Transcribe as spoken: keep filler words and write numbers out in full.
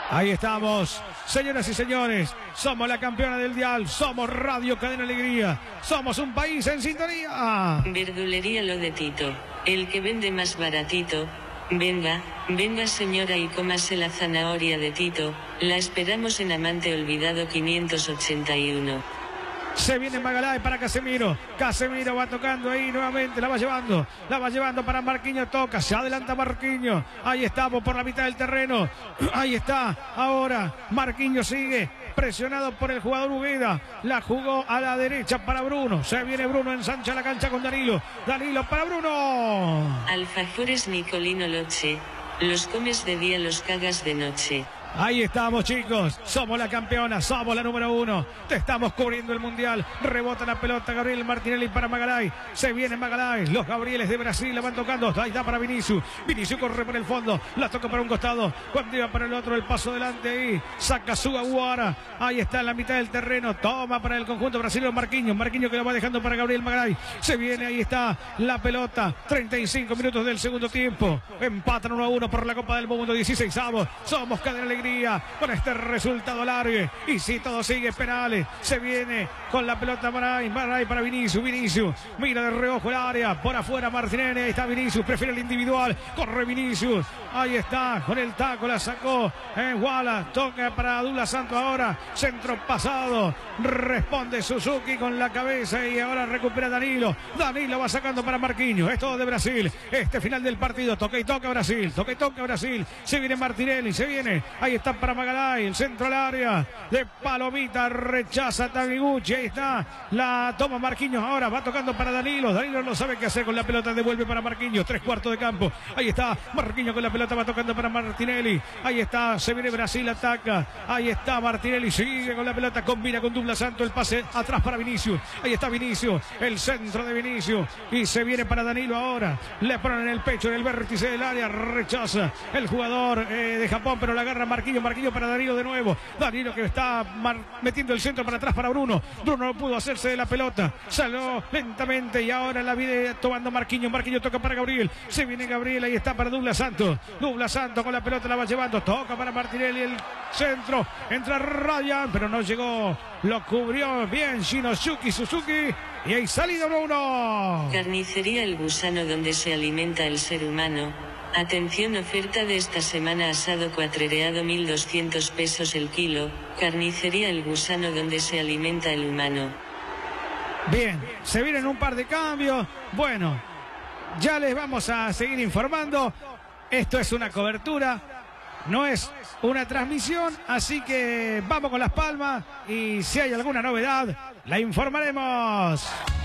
Ahí estamos, señoras y señores, somos la campeona del dial, somos Radio Cadena Alegría, somos un país en sintonía. Verdulería Lo de Tito, el que vende más baratito. Venga, venga señora y cómase la zanahoria de Tito, la esperamos en Amante Olvidado quinientos ochenta y uno. Se viene Magalhães para Casemiro. Casemiro va tocando ahí nuevamente. La va llevando. La va llevando para Marquinhos. Toca. Se adelanta Marquinhos. Ahí estamos por la mitad del terreno. Ahí está. Ahora Marquinhos sigue presionado por el jugador Ubeda. La jugó a la derecha para Bruno. Se viene Bruno. Ensancha la cancha con Danilo. Danilo para Bruno. Alfajores Nicolino Loche. Los comes de día, los cagas de noche. Ahí estamos, chicos. Somos la campeona, somos la número uno. Te estamos cubriendo el mundial. Rebota la pelota Gabriel Martinelli para Magalhães. Se viene Magalhães. Los Gabrieles de Brasil la van tocando. Ahí está para Vinicius. Vinicius corre por el fondo. La toca para un costado. Cuando iba para el otro, el paso delante ahí. Saca su Aguara. Ahí está en la mitad del terreno. Toma para el conjunto brasileño Marquinhos. Marquinhos que lo va dejando para Gabriel Magalhães. Se viene, ahí está la pelota. treinta y cinco minutos del segundo tiempo. Empatan uno a uno por la Copa del Mundo. dieciseisavo. Somos Cadena Alegría. Con este resultado largo. Y si todo sigue, penales. Se viene con la pelota Magalhães. Magalhães para Vinicius. Vinicius mira de reojo el área. Por afuera Martinelli. Ahí está Vinicius. Prefiere el individual. Corre Vinicius. Ahí está. Con el taco la sacó. En Wallace. Toca para Douglas Santos ahora. Centro pasado. Responde Suzuki con la cabeza. Y ahora recupera Danilo. Danilo va sacando para Marquinhos. Es todo de Brasil. Este final del partido. Toca y toca Brasil. Toca y toca Brasil. Se viene Martinelli. Se viene. Ahí está para Magalhães, el centro al área de Palomita, rechaza Taniguchi, ahí está, la toma Marquinhos ahora, va tocando para Danilo, Danilo no sabe qué hacer con la pelota, devuelve para Marquinhos, tres cuartos de campo, ahí está, Marquinhos con la pelota, va tocando para Martinelli, ahí está, se viene Brasil, ataca, ahí está Martinelli, sigue con la pelota, combina con Douglas Santos, el pase atrás para Vinicius, ahí está Vinicius, el centro de Vinicius, y se viene para Danilo ahora, le ponen en el pecho, en el vértice del área, rechaza el jugador eh, de Japón, pero la agarra Marquinhos, Marquinhos para Danilo de nuevo. Danilo que está metiendo el centro para atrás para Bruno. Bruno no pudo hacerse de la pelota. Salió lentamente y ahora la viene tomando Marquinhos. Marquinhos toca para Gabriel. Se viene Gabriel. Ahí está para Douglas Santos. Douglas Santos con la pelota la va llevando. Toca para Martinelli el centro. Entra Ryan, pero no llegó. Lo cubrió bien Shinosuke Suzuki. Y ahí salida uno uno. Carnicería El Gusano, donde se alimenta el ser humano. Atención, oferta de esta semana: asado cuatrereado mil doscientos pesos el kilo. Carnicería El Gusano, donde se alimenta el humano. Bien, se vienen un par de cambios. Bueno, ya les vamos a seguir informando. Esto es una cobertura, no es una transmisión, así que vamos con las palmas y si hay alguna novedad, la informaremos.